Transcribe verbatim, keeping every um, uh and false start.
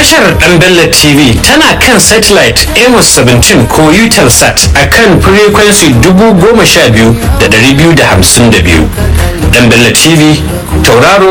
Tashar Dan Bello T V tana kan satellite Amos seventeen ko Eutelsat a kan frequency dubu goma sha biyu da ɗari biyu da hamsin da biyu. Dan Bello T V, tauraro